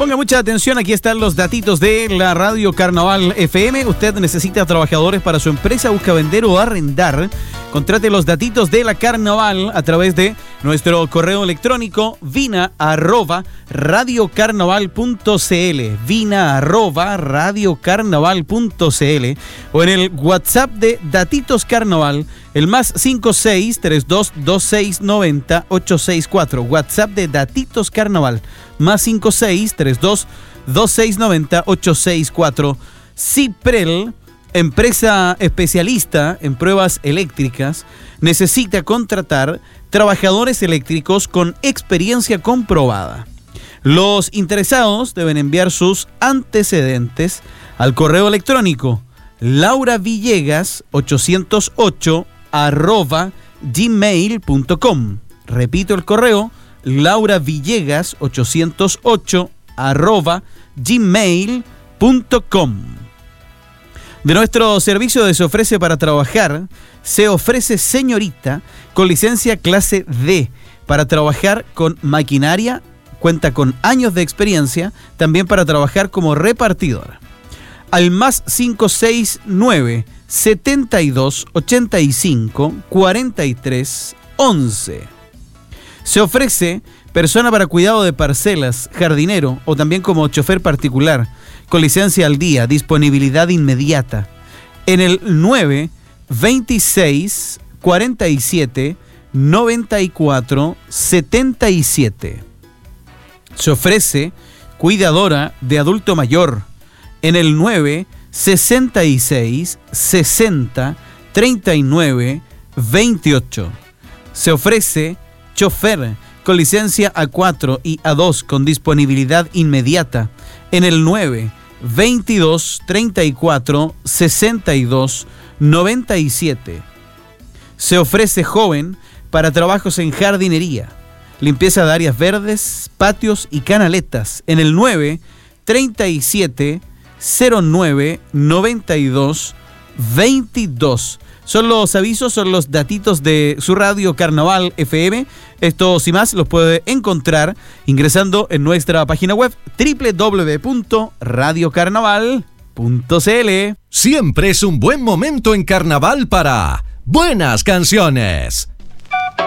Ponga mucha atención, aquí están los datitos de la Radio Carnaval FM. Usted necesita trabajadores para su empresa, busca vender o arrendar. Contrate los datitos de la Carnaval a través de nuestro correo electrónico vina@radiocarnaval.cl, vina@radiocarnaval.cl, o en el WhatsApp de Datitos Carnaval, el más 56322690-864. WhatsApp de Datitos Carnaval, más 56322690-864. Ciprel, empresa especialista en pruebas eléctricas, necesita contratar trabajadores eléctricos con experiencia comprobada. Los interesados deben enviar sus antecedentes al correo electrónico lauravillegas808@gmail.com. Repito el correo, lauravillegas808@gmail.com. De nuestro servicio de Se Ofrece para Trabajar, se ofrece señorita con licencia clase D para trabajar con maquinaria, cuenta con años de experiencia, también para trabajar como repartidora. Al más 569 72 85 43 11. Se ofrece persona para cuidado de parcelas, jardinero o también como chofer particular, con licencia al día, disponibilidad inmediata. En el 9 26 47 94 77. Se ofrece cuidadora de adulto mayor en el 9 66 60 39 28. Se ofrece chofer con licencia A4 y A2 con disponibilidad inmediata en el 9 22 34 62 97. Se ofrece joven para trabajos en jardinería, limpieza de áreas verdes, patios y canaletas en el 9 37 09 92 22. Son los avisos, son los datitos de su Radio Carnaval FM. Estos y más los puede encontrar ingresando en nuestra página web www.radiocarnaval.cl. Siempre es un buen momento en Carnaval para buenas canciones.